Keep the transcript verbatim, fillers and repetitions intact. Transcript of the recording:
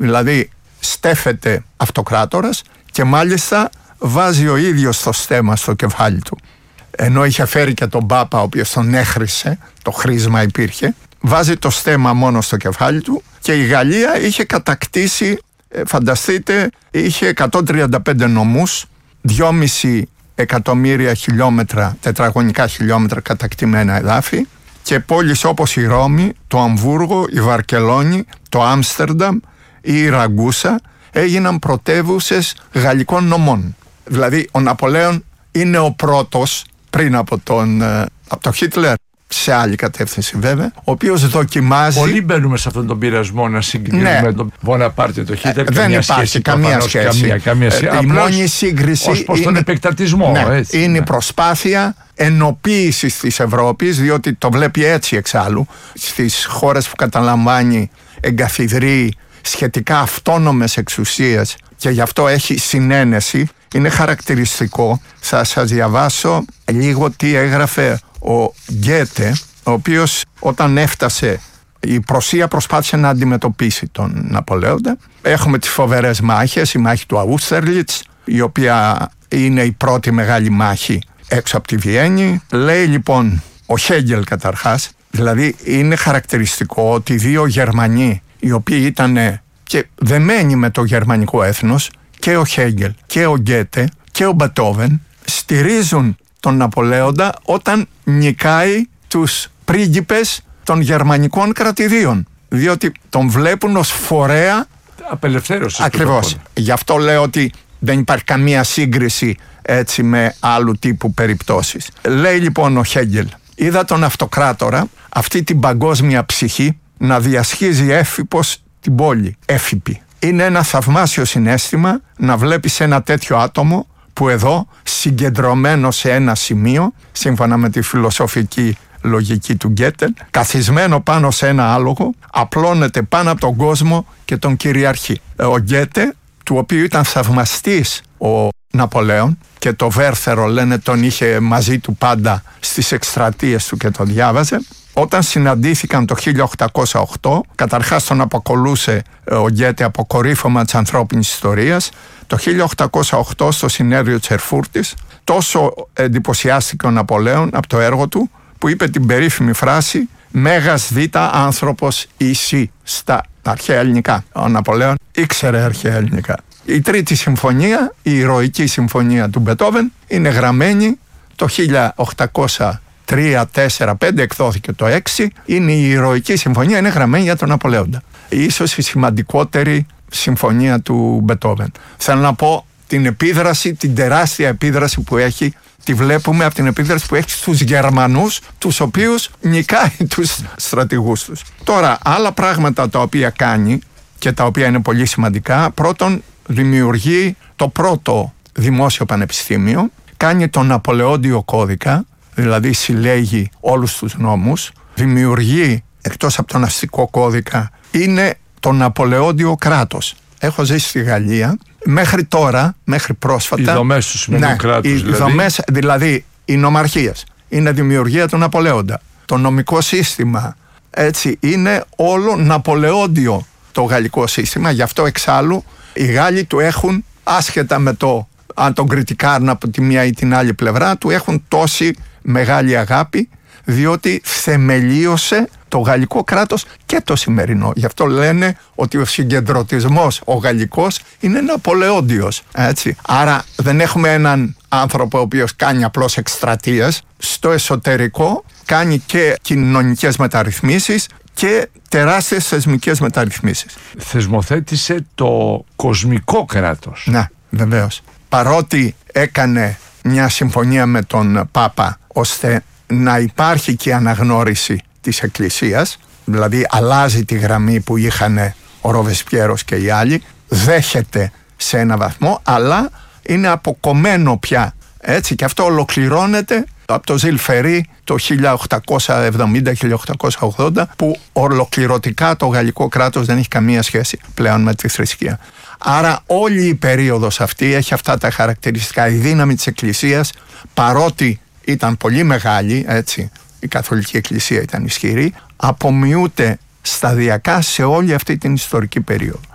Δηλαδή στέφεται αυτοκράτορας και μάλιστα βάζει ο ίδιος το στέμμα στο κεφάλι του. Ενώ είχε φέρει και τον Πάπα, ο οποίος τον έχρισε, το χρήσμα υπήρχε, βάζει το στέμμα μόνο στο κεφάλι του και η Γαλλία είχε κατακτήσει, φανταστείτε, είχε εκατόν τριάντα πέντε νομούς, δυόμισι εκατομμύρια χιλιόμετρα, τετραγωνικά χιλιόμετρα κατακτημένα εδάφη και πόλεις όπως η Ρώμη, το Αμβούργο, η Βαρκελόνη, το Άμστερνταμ ή η Ραγκούσα έγιναν πρωτεύουσες γαλλικών νομών. Δηλαδή ο Ναπολέον είναι ο πρώτος πριν από τον, από τον Χίτλερ, σε άλλη κατεύθυνση βέβαια, ο οποίος δοκιμάζει. Πολλοί μπαίνουμε σε αυτόν τον πειρασμό να συγκρίνουμε ναι. τον Βοναπάρτη τον Χίτλερ. Ε, δεν υπάρχει σχέση, καμία σχέση. Καμία, καμία σχέση. Ε, η μόνη σύγκριση ως προς είναι, τον επεκτατισμό. Ναι, έτσι, είναι ναι. η προσπάθεια ενοποίησης της Ευρώπης, διότι το βλέπει έτσι εξάλλου στις χώρες που καταλαμβάνει, εγκαθιδρύει σχετικά αυτόνομες εξουσίες και γι' αυτό έχει συνένεση. Είναι χαρακτηριστικό. Θα σας διαβάσω λίγο τι έγραφε ο Γκέτε, ο οποίος όταν έφτασε, η Πρωσία προσπάθησε να αντιμετωπίσει τον Ναπολέοντα. Έχουμε τις φοβερές μάχες, η μάχη του Αούστερλιτς, η οποία είναι η πρώτη μεγάλη μάχη έξω από τη Βιέννη. Λέει λοιπόν ο Χέγγελ καταρχάς, δηλαδή είναι χαρακτηριστικό ότι δύο Γερμανοί, οι οποίοι ήταν και δεμένοι με το γερμανικό έθνος, και ο Χέγγελ και ο Γκέτε και ο Μπετόβεν, στηρίζουν τον Ναπολέοντα όταν νικάει τους πρίγκιπες των γερμανικών κρατηδίων, διότι τον βλέπουν ως φορέα απελευθέρωσης. Ακριβώς. Γι' αυτό λέω ότι δεν υπάρχει καμία σύγκριση έτσι με άλλου τύπου περιπτώσεις. Λέει λοιπόν ο Χέγγελ, είδα τον αυτοκράτορα, αυτή την παγκόσμια ψυχή, να διασχίζει έφυπος την πόλη, έφυπη. Είναι ένα θαυμάσιο συναίσθημα να βλέπεις ένα τέτοιο άτομο που εδώ, συγκεντρωμένο σε ένα σημείο, σύμφωνα με τη φιλοσοφική λογική του Γκέτελ, καθισμένο πάνω σε ένα άλογο, απλώνεται πάνω από τον κόσμο και τον κυριαρχεί. Ο Γκέτε, του οποίου ήταν θαυμαστής ο Ναπολέον και το Βέρθερο λένε τον είχε μαζί του πάντα στις εκστρατείες του και τον διάβαζε, όταν συναντήθηκαν το χίλια οκτακόσια οκτώ, καταρχάς τον αποκολούσε ο Γκέτε αποκορύφωμα της ανθρώπινης ιστορίας. Το χίλια οκτακόσια οκτώ στο συνέδριο της Ερφούρτης τόσο εντυπωσιάστηκε ο Ναπολέον από το έργο του που είπε την περίφημη φράση «Μέγας βήτα άνθρωπος εσύ» στα αρχαία ελληνικά. Ο Ναπολέον ήξερε αρχαία ελληνικά. Η τρίτη συμφωνία, η ηρωική συμφωνία του Μπετόβεν, είναι γραμμένη το χίλια οκτακόσια τρία, τέσσερα, πέντε, εκδόθηκε το έξι. Είναι η ηρωική συμφωνία, είναι γραμμένη για τον Ναπολέοντα. Ίσως η σημαντικότερη συμφωνία του Μπετόβεν. Θέλω να πω την επίδραση, την τεράστια επίδραση που έχει, τη βλέπουμε από την επίδραση που έχει στους Γερμανούς, τους οποίους νικάει τους στρατηγούς τους. Τώρα, άλλα πράγματα τα οποία κάνει και τα οποία είναι πολύ σημαντικά. Πρώτον, δημιουργεί το πρώτο δημόσιο πανεπιστήμιο, κάνει τον Ναπολεόντιο κώδικα, δηλαδή συλλέγει όλους τους νόμους, δημιουργεί, εκτός από τον αστικό κώδικα, είναι το Ναπολεόντιο κράτος. Έχω ζήσει στη Γαλλία, μέχρι τώρα, μέχρι πρόσφατα... Οι δομές του σημερινού ναι, κράτους οι δηλαδή. Δομές, δηλαδή οι νομαρχίες, είναι δημιουργία του Ναπολέοντα. Το νομικό σύστημα, έτσι, είναι όλο Ναπολεόντιο το γαλλικό σύστημα, γι' αυτό εξάλλου οι Γάλλοι του έχουν, άσχετα με το αν τον κριτικάρουν από τη μία ή την άλλη πλευρά, του έχουν τόση μεγάλη αγάπη, διότι θεμελίωσε το γαλλικό κράτος και το σημερινό. Γι' αυτό λένε ότι ο συγκεντρωτισμός ο γαλλικός είναι Ναπολεόντιος, έτσι. Άρα δεν έχουμε έναν άνθρωπο ο οποίος κάνει απλώς εκστρατείες. Στο εσωτερικό κάνει και κοινωνικές μεταρρυθμίσεις και τεράστιες θεσμικές μεταρρυθμίσεις. Θεσμοθέτησε το κοσμικό κράτος. Ναι, βεβαίως. Παρότι έκανε μια συμφωνία με τον Πάπα ώστε να υπάρχει και αναγνώριση της Εκκλησίας, δηλαδή αλλάζει τη γραμμή που είχαν ο Ροβεσπιέρος και οι άλλοι, δέχεται σε ένα βαθμό, αλλά είναι αποκομμένο πια, έτσι, και αυτό ολοκληρώνεται από το Ζιλ Φερί το χίλια οκτακόσια εβδομήντα χίλια οκτακόσια ογδόντα, που ολοκληρωτικά το γαλλικό κράτος δεν έχει καμία σχέση πλέον με τη θρησκεία. Άρα όλη η περίοδος αυτή έχει αυτά τα χαρακτηριστικά. Η δύναμη της Εκκλησίας, παρότι ήταν πολύ μεγάλη, έτσι, η Καθολική Εκκλησία ήταν ισχυρή, απομειούται σταδιακά σε όλη αυτή την ιστορική περίοδο.